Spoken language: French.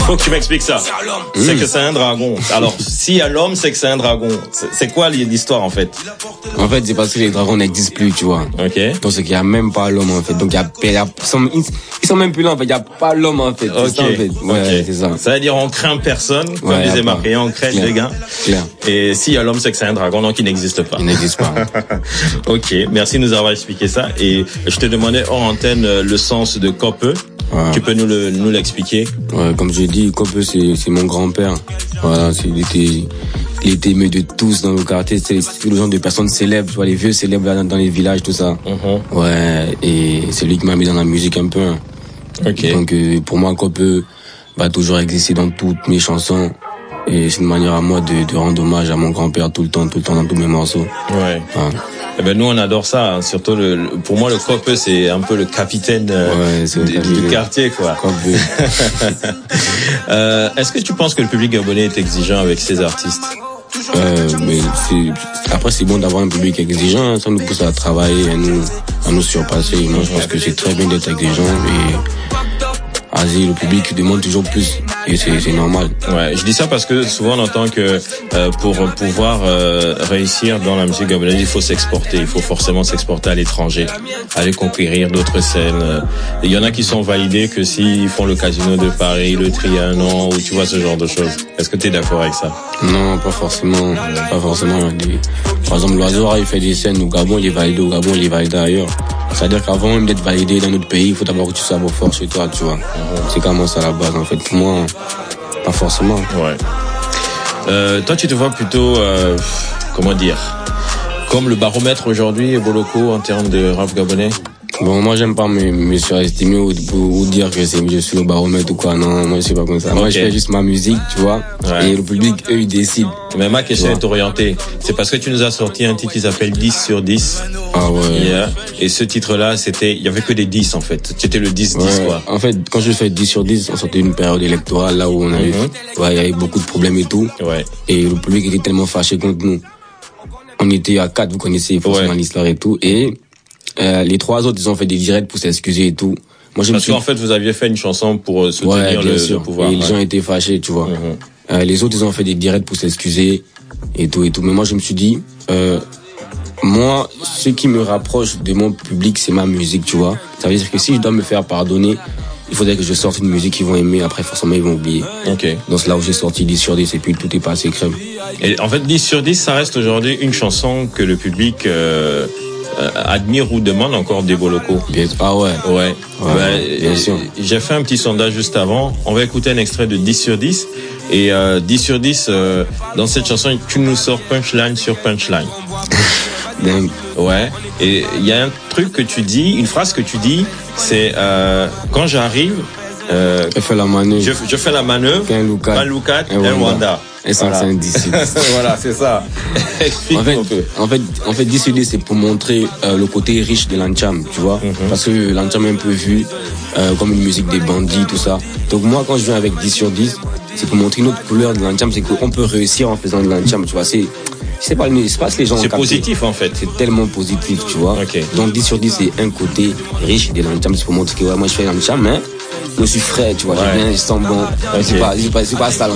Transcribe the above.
Faut que tu m'expliques ça. C'est que c'est un dragon. Alors, s'il y a l'homme, c'est que c'est un dragon. C'est quoi l'histoire, en fait? En fait, c'est parce que les dragons n'existent plus, tu vois. Ok. Donc, c'est qu'il y a même pas l'homme, en fait. Donc, ils sont même plus là, en fait. Il y a pas l'homme, en fait. Ok. C'est ça, en fait. Ouais, c'est ça. Ça veut dire, on craint personne, comme Ouais, disait pas. Marquet, on craint les gars. Clair. Et s'il y a l'homme, c'est que c'est un dragon, donc il n'existe pas. Il n'existe pas. Ok. Merci de nous avoir expliqué ça. Et je te demandais hors antenne le sens de Kope. Ouais. Tu peux nous l'expliquer? Ouais, comme j'ai dit, Kope, c'est mon grand-père. Voilà, il était aimé de tous dans le quartier. C'est le genre de personnes célèbres, tu vois, les vieux célèbres là, dans les villages, tout ça. Ouais, et c'est lui qui m'a mis dans la musique un peu. Hein. Ok. Donc, pour moi, Kope va toujours exister dans toutes mes chansons. Et c'est une manière à moi de rendre hommage à mon grand-père tout le temps, dans tous mes morceaux. Ouais. Ouais. Eh ben nous on adore ça, hein. Surtout pour moi le Kope c'est un peu le capitaine du quartier quoi. Est-ce que tu penses que le public gabonais est exigeant avec ses artistes? Mais après c'est bon d'avoir un public exigeant, hein. Ça nous pousse à travailler, à nous surpasser. Moi je pense que c'est très bien d'être exigeant et le public demande toujours plus et c'est normal. Ouais, je dis ça parce que souvent on entend que pour pouvoir réussir dans la musique gabonaise, il faut s'exporter, il faut forcément s'exporter à l'étranger, aller conquérir d'autres scènes. Il y en a qui sont validés que s'ils font le Casino de Paris, le Trianon ou tu vois ce genre de choses. Est-ce que tu es d'accord avec ça? Non, pas forcément. Par exemple, l'Oiseau il fait des scènes au Gabon, il est validé au Gabon, il est validé ailleurs. C'est-à-dire qu'avant même d'être validé dans notre pays, il faut d'abord que tu sois fort chez toi, tu vois. C'est comment ça à la base, en fait. Pour moi, pas forcément. Ouais. Toi, tu te vois plutôt, comment dire, comme le baromètre aujourd'hui, Boloko, en termes de rap gabonais? Bon, moi, j'aime pas me surestimer ou dire que je suis au baromètre ou quoi. Non, moi, je suis pas comme ça. Okay. Moi, je fais juste ma musique, tu vois. Ouais. Et le public, eux, ils décident. Mais ma question est orientée. C'est parce que tu nous as sorti un titre qui s'appelle 10 sur 10. Ah ouais. Yeah. Et ce titre-là, il y avait que des 10, en fait. C'était le 10-10, ouais. Quoi. En fait, quand je fais 10 sur 10, on sortait une période électorale, là où on avait, il y avait beaucoup de problèmes et tout. Ouais. Et le public était tellement fâché contre nous. On était à 4, vous connaissez forcément l'histoire et tout. Et, les 3 autres, ils ont fait des directs pour s'excuser et tout. Moi, parce qu'en fait, vous aviez fait une chanson pour soutenir le pouvoir. Et les gens étaient fâchés, tu vois. Les autres, ils ont fait des directs pour s'excuser et tout. Mais moi, je me suis dit, moi, ce qui me rapproche de mon public, c'est ma musique, tu vois. Ça veut dire que si je dois me faire pardonner, il faudrait que je sorte une musique qu'ils vont aimer. Après, forcément, ils vont oublier. Okay. Donc, c'est là où j'ai sorti 10 sur 10 et puis tout est passé crème. Et en fait, 10 sur 10, ça reste aujourd'hui une chanson que le public admire ou demande encore des Boloko. Ah ouais. Ouais. Bien sûr. J'ai fait un petit sondage juste avant. On va écouter un extrait de 10 sur 10. Et 10 sur 10, dans cette chanson, tu nous sors punchline sur punchline. Ouais. Et il y a un truc que tu dis, une phrase que tu dis, c'est quand j'arrive, je fais la manœuvre. Je fais la manœuvre. Kalukat et Rwanda. Et ça, c'est un 10 sur 10. Voilà, c'est ça. Explique-moi un peu. En fait, 10 sur 10, c'est pour montrer le côté riche de l'Ancham, tu vois. Parce que l'Ancham est un peu vu comme une musique des bandits, tout ça. Donc moi, quand je viens avec 10 sur 10, c'est pour montrer une autre couleur de l'Ancham, c'est qu'on peut réussir en faisant de l'Ancham, tu vois. C'est pas que les gens c'est positif en fait. C'est tellement positif, tu vois. Okay. Donc 10 sur 10, c'est un côté riche de l'Ancham, c'est pour montrer que ouais, moi je fais l'Ancham, mais je suis frais, tu vois. J'aime bien, je sens bon. Okay. C'est pas ça